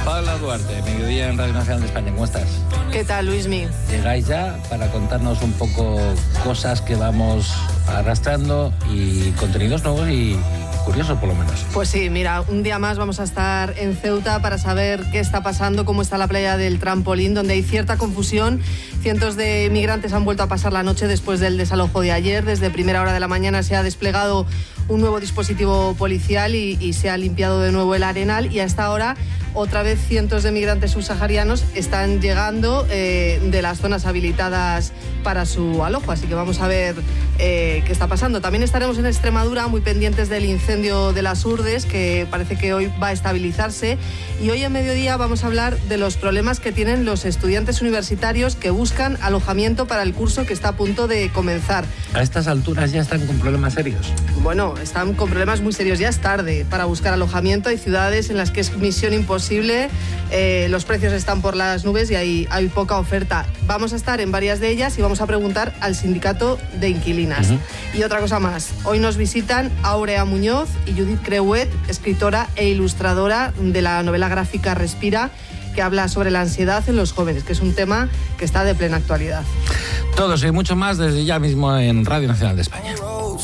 Paula Duarte, Mediodía en Radio Nacional de España. ¿Cómo estás? ¿Qué tal, Luismi? Llegáis ya para contarnos un poco cosas que vamos arrastrando y contenidos nuevos y curiosos, por lo menos. Pues sí, mira, un día más vamos a estar en Ceuta para saber qué está pasando, cómo está la playa del Trampolín, donde hay cierta confusión. Cientos de migrantes han vuelto a pasar la noche después del desalojo de ayer. Desde primera hora de la mañana se ha desplegado un nuevo dispositivo policial y se ha limpiado de nuevo el arenal, y a esta hora otra vez cientos de migrantes subsaharianos están llegando de las zonas habilitadas para su alojo, así que vamos a ver qué está pasando. También estaremos en Extremadura muy pendientes del incendio de las Urdes, que parece que hoy va a estabilizarse, y hoy en mediodía vamos a hablar de los problemas que tienen los estudiantes universitarios que buscan alojamiento para el curso que está a punto de comenzar. A estas alturas ya están con problemas serios. Bueno, están con problemas muy serios, ya es tarde para buscar alojamiento. Hay ciudades en las que es misión imposible, los precios están por las nubes y hay poca oferta. Vamos a estar en varias de ellas y vamos a preguntar al sindicato de inquilinas. Y otra cosa más, hoy nos visitan Aurea Muñoz y Judith Creuet, escritora e ilustradora de la novela gráfica Respira, que habla sobre la ansiedad en los jóvenes, que es un tema que está de plena actualidad. Todo eso y mucho más desde ya mismo en Radio Nacional de España.